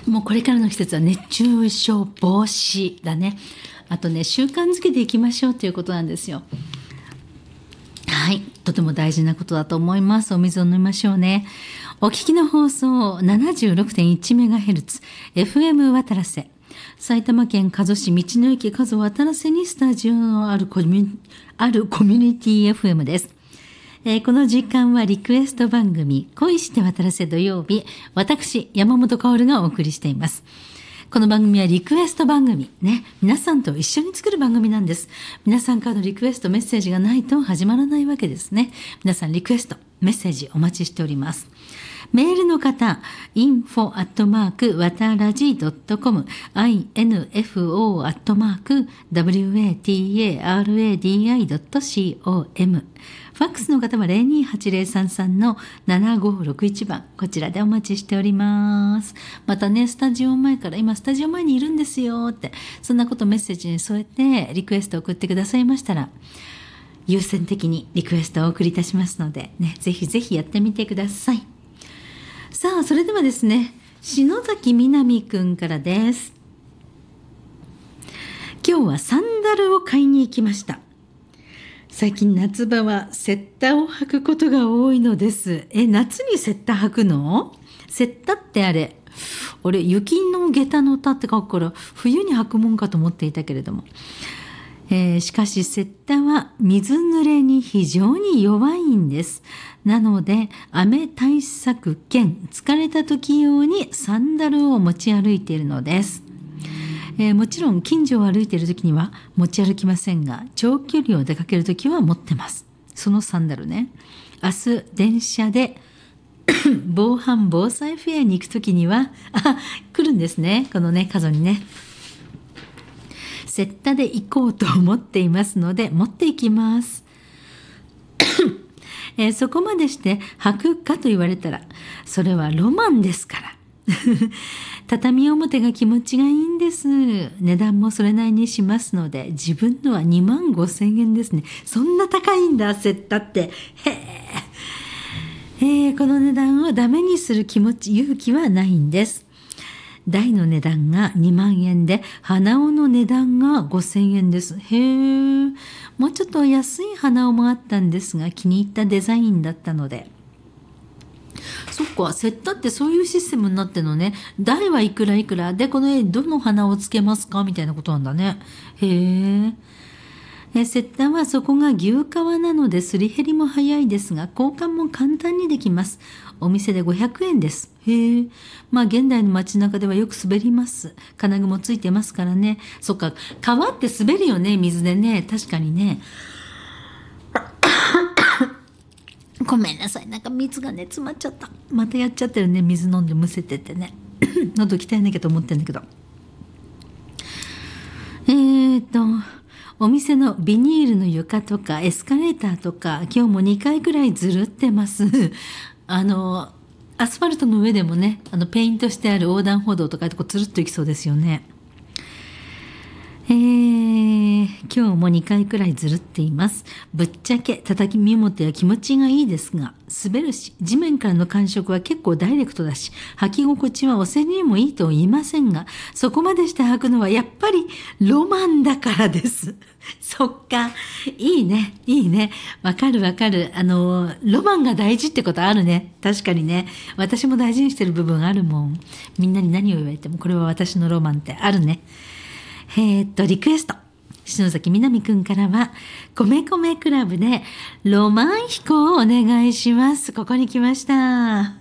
もうこれからの季節は熱中症防止だね。あとね、習慣づけていきましょうということなんですよ。はい、とても大事なことだと思います。お水を飲みましょうね。お聞きの放送 76.1MHz FM 渡良瀬、埼玉県加須市道の駅加須渡良瀬にスタジオのあるコミュニティ FM です。この時間はリクエスト番組恋して渡良瀬土曜日、私山本薫がお送りしています。この番組はリクエスト番組ね、皆さんと一緒に作る番組なんです。皆さんからのリクエストメッセージがないと始まらないわけですね。皆さんリクエストメッセージお待ちしております。メールの方、info@wataradi.com、info@wataradi.com。ファックスの方は 028033-7561 番、こちらでお待ちしております。またね、スタジオ前から今スタジオ前にいるんですよって、そんなことメッセージに添えてリクエストを送ってくださいましたら、優先的にリクエストをお送りいたしますので、ね、ぜひぜひやってみてください。さあ、それではですね、篠崎みなみくんからです。今日はサンダルを買いに行きました。最近夏場はセッタを履くことが多いのです。夏にセッタ履くの？セッタってあれ雪の下駄の歌って書くから冬に履くもんかと思っていたけれども、しかしセッタは水濡れに非常に弱いんです。なので雨対策兼疲れた時用にサンダルを持ち歩いているのです。もちろん近所を歩いている時には持ち歩きませんが、長距離を出かける時は持ってます。そのサンダルね、明日電車で防犯防災フェアに行く時には来るんですね、このね、角にね。セッタで行こうと思っていますので持っていきます。そこまでして履くかと言われたら、それはロマンですから畳表が気持ちがいいんです。値段もそれなりにしますので、自分のは25,000円ですね。そんな高いんだ、セッタって。この値段をダメにする勇気はないんです。台の値段が2万円で、鼻緒の値段が5,000円です。もうちょっと安い鼻緒もあったんですが、気に入ったデザインだったので。そっか、セッタってそういうシステムになってるのね。台はいくらいくらで、この絵どの花をつけますかみたいなことなんだね。セッタは底が牛革なのですり減りも早いですが、交換も簡単にできます。お店で500円です。まあ現代の街中ではよく滑ります。金具もついてますからね。そっか、川って滑るよね、水でね。確かにね。ごめんなさい、なんか水がね詰まっちゃった。またやっちゃってるね、水飲んでむせててね喉鍛えなきゃと思ってんだけど、お店のビニールの床とかエスカレーターとか、今日も2回くらいずるってますアスファルトの上でもね、ペイントしてある横断歩道とかこうつるっといきそうですよね。今日も2回くらいずるっています。ぶっちゃけ叩き身元や気持ちがいいですが、滑るし、地面からの感触は結構ダイレクトだし、履き心地はお世辞にもいいとは言いませんが、そこまでして履くのはやっぱりロマンだからです。そっか、いいね、いいね。わかるわかる。ロマンが大事ってことあるね。確かにね。私も大事にしてる部分あるもん。みんなに何を言われても、これは私のロマンってあるね。リクエスト。篠崎みなみくんからは、米米クラブでロマン飛行をお願いします。ここに来ました。